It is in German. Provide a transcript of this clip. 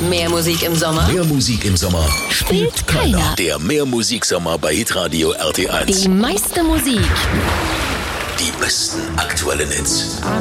Mehr Musik im Sommer Mehr Musik im Sommer spielt keiner. Der Mehr Musiksommer bei Hitradio RT1. Die meiste Musik. Die besten aktuellen Hits.